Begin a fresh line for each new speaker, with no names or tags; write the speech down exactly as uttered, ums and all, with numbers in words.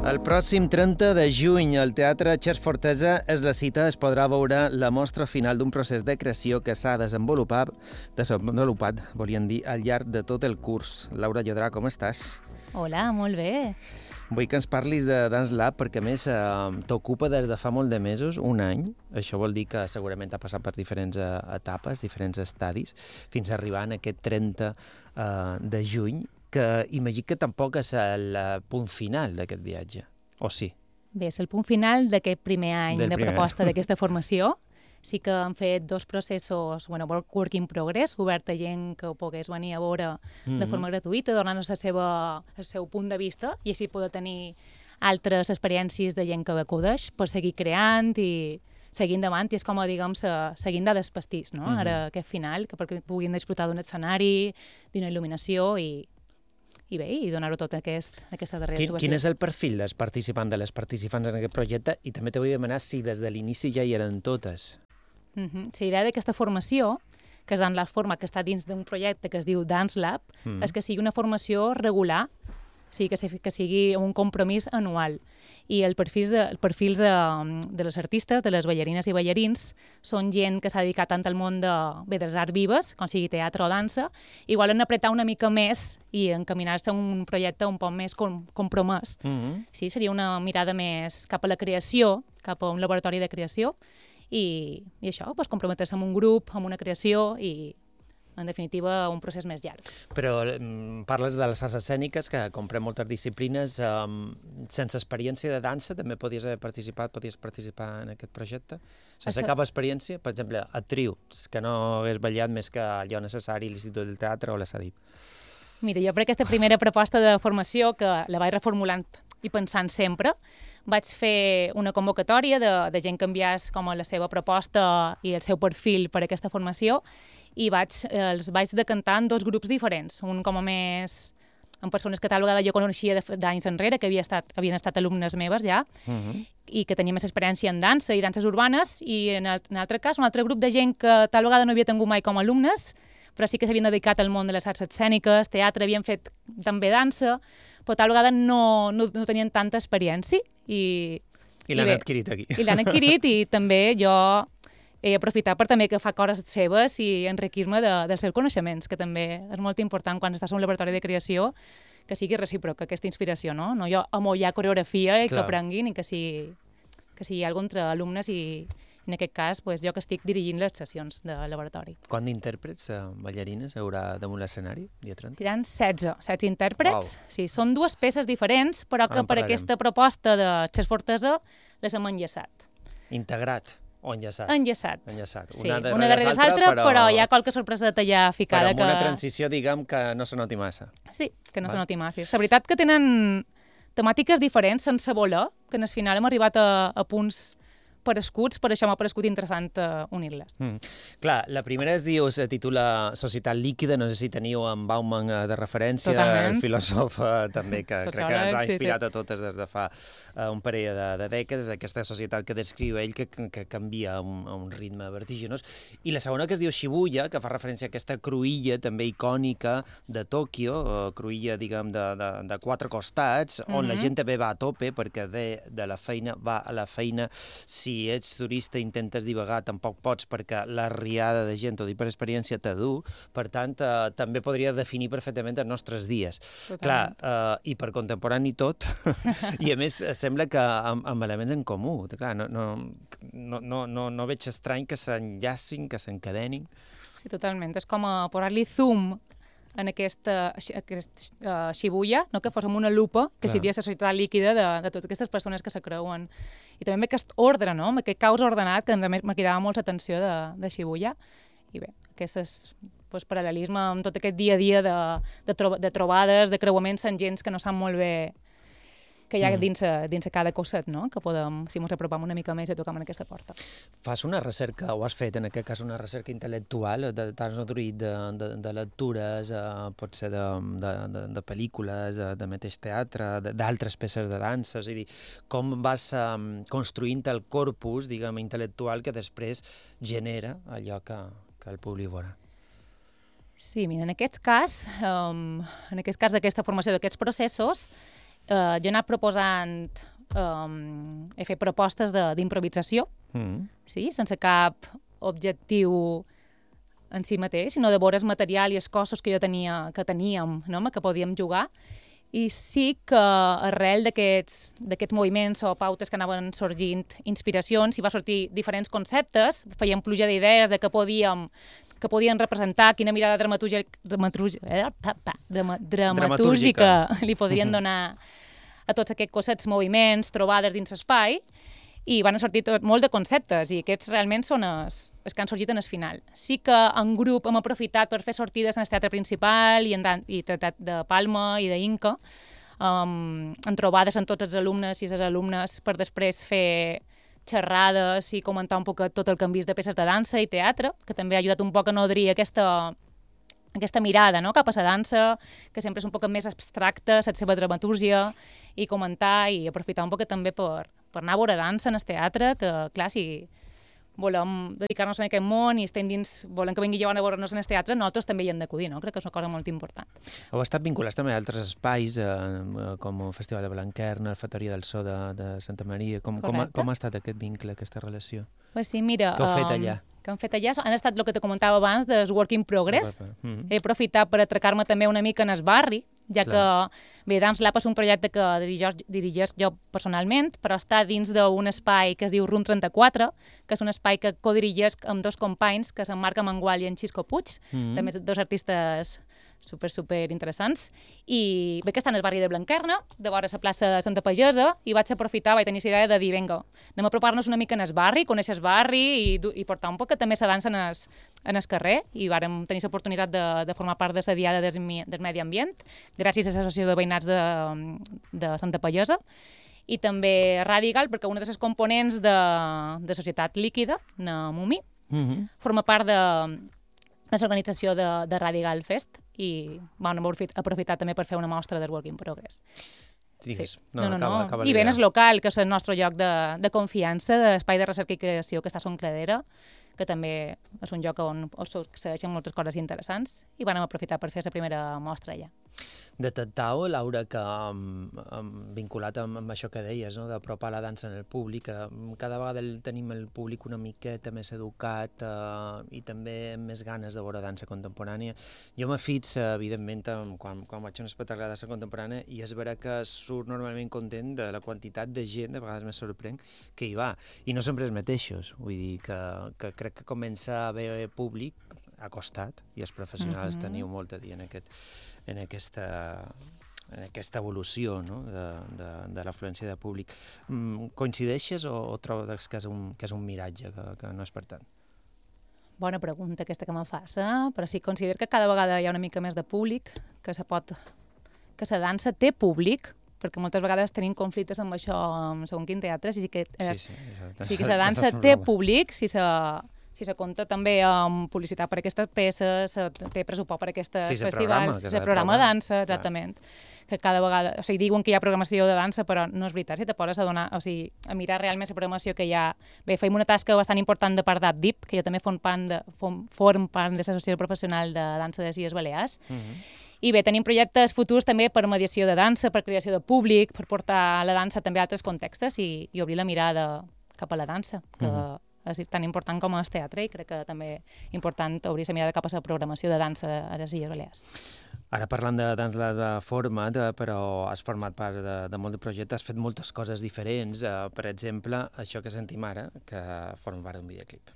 El pròxim trenta de juny al Teatre Xers Fortesa és la cita, es podrà veure la mostra final d'un procés de creació que s'ha desenvolupat, desenvolupat, volien dir, al llarg de tot el curs. Laura Llodrà, com estàs?
Hola, molt bé.
Vull que ens parlis de Dance Lab perquè, a més, eh, t'ocupa des de fa molt de mesos, un any. Això vol dir que segurament ha passat per diferents eh, etapes, diferents estadis, fins a arribar en aquest trenta eh, de juny, que imagino que tampoc és el punt final d'aquest viatge, o sí?
Bé, és el punt final d'aquest primer any
Del
de
primer.
proposta d'aquesta formació. Sí que han fet dos processos, bueno, work in progress, obert a gent que ho pogués venir a veure
Mhm.
de forma gratuïta, donant-nos la seva, el seu punt de vista, i així poder tenir altres experiències de gent que acudeix per seguir creant i seguir endavant, i és com, diguem, se- seguint de despastís, no?
Mhm.
Ara aquest final, que perquè puguin disfrutar d'un escenari, d'una il·luminació i, i bé, i donar-ho tot aquest, aquesta darrera
Quin,
actuació.
quin és el perfil dels participants, de les participants en aquest projecte? I també te vull demanar si des de l'inici ja hi eren totes.
Mhm. La idea d'aquesta formació, que és Dance Lab Forma, que està dins d'un projecte que es diu Dance Lab,
Mhm.
és que sigui una formació regular, o sigui, que, se- que sigui un compromís anual. I el perfils de, el perfils de, de les artistes, de les ballarines i ballarins, són gent que s'ha dedicat tant al món de, bé, de les arts vives, com sigui teatre o dansa, i volen apretar una mica més i encaminar-se a un projecte un poc més com, compromès.
Mhm.
Sí, seria una mirada més cap a la creació, cap a un laboratori de creació, i, i això, doncs, comprometre-se amb un grup, amb una creació i, en definitiva, un procés més llarg.
Però mm, parles de les arts escèniques, que comprèn moltes disciplines. Um, sense experiència de dansa també podies haver participat, podies participar en aquest projecte? Sense
Això-
cap experiència? Per exemple, actriu, que no hagués ballat més que allò necessari a l'Institut del Teatre o la SADIP.
Mira, jo per aquesta primera proposta de formació, que la vaig reformulant i pensant sempre, vaig fer una convocatòria de, de gent que enviés com a la seva proposta i el seu perfil per a aquesta formació, i vaig, eh, els vaig decantar en dos grups diferents. Un com a més amb persones que tal vegada jo coneixia de- d'anys enrere, que havia estat, havien estat alumnes meves ja,
Mhm.
i que tenia més experiència en dansa i danses urbanes, i en, el, en altre cas un altre grup de gent que tal vegada no havia tingut mai com a alumnes, però sí que s'havien dedicat al món de les arts escèniques, teatre, havien fet també dansa, però tal vegada no, no, no tenien tanta experiència. I,
I l'han
bé,
adquirit aquí.
I l'han adquirit, i també jo he aprofitat per també que fa coses seves i enriquir-me de, dels seus coneixements, que també és molt important quan estàs en un laboratori de creació, que sigui recíproc, aquesta inspiració, no? No jo amollar coreografia i
Clar.
que aprenguin, i que sigui, que sigui alguna entre alumnes, i en aquest cas pues, jo que estic dirigint les sessions de laboratori.
Quant d'intèrprets, eh, ballarines, hi haurà damunt l'escenari, dia trenta?
Seran setze, setze intèrprets.
Uau.
Sí, són dues peces diferents, però que
Ara en
per
parlarem.
aquesta proposta de Xers Fortesa les hem enllaçat.
Integrat o enllaçat?
Enllaçat.
Enllaçat.
Sí, una darrere l'altra, però... però hi ha qualque sorpreseta ja
Però
ficada
amb
que...
una transició, diguem, que no se noti massa.
Sí, que no
Val.
se noti massa. La veritat que tenen temàtiques diferents sense voler, que en el final hem arribat a, a punts parescuts, per això m'ha parescut interessant uh, unir-les.
Mm. Clar, la primera es diu, se titula Societat líquida, no sé si teniu en Bauman eh, de referència,
Totalment.
el filòsof eh, també, que crec que
Sociòleg,
ens ha
sí, sí.
inspirat a totes des de fa eh, un parell de, de dècades, aquesta societat que descriu ell, que, que canvia a un, a un ritme vertiginós. I la segona, que es diu Shibuya, que fa referència a aquesta cruïlla també icònica de Tòquio, eh, cruïlla, diguem, de, de, de quatre costats, on la
Mhm.
gent també va a tope, perquè de, de la feina va a la feina. Si ets turista i intentes divagar, tampoc pots, perquè la riada de gent, ho dic per experiència, t'adu. Per tant, eh, també podria definir perfectament els nostres dies. Clar, eh, i per contemporani tot, i a més eh, sembla que amb, amb elements en comú. Clar, no, no, no, no, no, no veig estrany que s'enllacin, que s'encadenin.
Sí, totalment. És com a posar-li zoom en aquesta, aquest uh, Shibuya, no? Que fos amb una lupa, que
Clar.
seria la societat líquida de, de totes aquestes persones que se creuen. I també amb aquest ordre, no? Amb aquest caos ordenat, que a més me cridava molt l'atenció de, de Shibuya. I bé, aquest és pues, paral·lelisme amb tot aquest dia a dia de, de, tro de trobades, de creuaments amb gens que no sap molt bé que hi ha
Mm.
dins, a, dins a cada cosset, no? Que podem, si ens apropam una mica més i tocam en aquesta porta.
Fas una recerca, o has fet en aquest cas una recerca intel·lectual, de, t'has nodrit de, de, de lectures, eh, pot ser de, de, de, de pel·lícules, de, de mateix teatre, de- d'altres peces de dansa, és a dir, com vas um, construint el corpus, diguem, intel·lectual que després genera allò que, que el públic veurà.
Sí, mira, en aquest cas, um, en aquest cas d'aquesta formació d'aquests processos, uh, jo he anat proposant, um, he fet propostes d'improvisació, mm. sí, sense cap objectiu en si mateix, sinó de veure el material i els cossos que jo tenia, que teníem, no? Que podíem jugar. I sí que arrel d'aquests moviments o pautes que anaven sorgint inspiracions, hi va sortir diferents conceptes, fèiem pluja d'idees de què podíem que podien representar, quina mirada dramatúrgica, dramatúrgica, eh? dramatúrgica li podrien donar a tots aquests cosets moviments, trobades dins l'espai, i van sortir tot, molt de conceptes, i aquests realment són els, els que han sorgit en el final. Sí que en grup hem aprofitat per fer sortides en el teatre principal i en i Teatre de Palma i d'Inca, um, en trobades amb tots els alumnes i les alumnes per després fer xerrades i comentar un poc tot el que hem vist de peces de dansa i teatre, que també ha ajudat un poc a nodrir aquesta, aquesta mirada, no?, cap a la dansa, que sempre és un poc més abstracta, la seva dramatúrgia, i comentar i aprofitar un poc també per, per anar a veure dansa en el teatre, que, clar, si volem dedicar-nos a aquest món i estem dins, volem que vingui gent a veure'ns en el teatre, nosaltres també hi hem d'acudir, no? Crec que és una cosa molt important.
Heu estat vinculats també a altres espais, eh, com el Festival de Blanquerna, el Factoria del So de, de Santa Maria. Com, com, ha, com ha estat aquest vincle, aquesta relació?
Pues sí, mira...
Què heu fet allà?
Um, que han fet allà han estat el que te comentava abans dels Work in Progress. Mm-hmm. He aprofitat per atracar-me també una mica en el barri, ja Clar. que bé, Dance Lab és un projecte que dirigeix, dirigeix jo personalment, però està dins d'un espai que es diu Room trenta-quatre, que és un espai que codirigeix amb dos companys, que són Marc Amengual i en Xisco Puig, mm-hmm. també dos artistes super, super interessants, i bé que està en el barri de Blanquerna, de vora la plaça de Santa Pagesa, i vaig aprofitar, vaig tenir la idea de dir, vinga, anem a apropar-nos una mica en el barri, conèixer el barri i, i portar un poc que també se dansa en el, en el carrer, i vàrem tenir l'oportunitat de, de formar part de la Diada del, del Medi Ambient, gràcies a l'Associació de Veïnats de, de Santa Pagesa, i també Radical, perquè una de les components de, de Societat Líquida, na Mumi, mm-hmm. forma part de, de l'organització de, de Radical Fest, i vam aprofitar també per fer una mostra del Work in Progress.
Digues.
Sí.
No, no, no. Acaba, acaba
I ben és local, que és el nostre lloc de, de confiança, d'espai de recerca i creació, que està a Son Cladera, que també és un lloc on, on segueixen moltes coses interessants, i vam aprofitar per fer la primera mostra allà.
Detectau, Laura, que um, um, vinculat amb, amb això que deies, no?, d'apropar la dansa en el públic, que cada vegada tenim el públic una miqueta més educat uh, i també amb més ganes de veure dansa contemporània. Jo m'he fix, uh, evidentment, quan, quan vaig a un espectacle de dansa contemporània, i és vera que surt normalment content de la quantitat de gent, de vegades me sorprèn, que hi va. I no sempre els mateixos. Vull dir que, que crec que comença a haver públic acostat, i els professionals mm-hmm. teniu molt a dir en, aquest, en, aquesta, en aquesta evolució, no?, de, de, de l'afluència de públic. Mm, coincideixes o, o trobes que és un, que és un miratge, que, que no és per tant?
Bona pregunta aquesta que me fas, eh? Però sí, considero que cada vegada hi ha una mica més de públic, que se pot, que la dansa té públic, perquè moltes vegades tenim conflictes amb això, amb segon quin teatre, sí que, és, sí, sí, sí que la dansa té públic, si se... si se compta també amb publicitat per aquestes peces, se té pressupost per aquests
sí,
festivals, si se programa dansa, exactament. Clar. Que cada vegada, o sigui, diuen que hi ha programació de dansa, però no és veritat, si te poses a donar, o sigui, a mirar realment la programació que hi ha. Bé, feim una tasca bastant important de part d'Abdip, que jo també form part de, form, form part de l'Associació Professional de Dansa de les Illes Balears, mm-hmm. i bé, tenim projectes futurs també per mediació de dansa, per creació de públic, per portar la dansa també a altres contextes i, i obrir la mirada cap a la dansa, que mm-hmm. és tan important com el teatre, i crec que també important obrir la mirada cap a la programació de dansa a les Illes Balears.
Ara parlant de dansa de format, però has format part de, de molt de projectes, has fet moltes coses diferents, eh, per exemple, això que sentim ara, que forma part d'un videoclip.